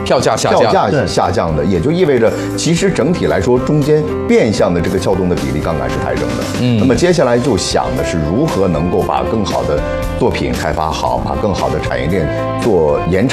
票价下降的，也就意味着其实整体来说，中间变相的这个撬动的比例杠杆是抬升的。那么接下来就想的是如何能够把更好的作品开发好，把更好的产业链做延长。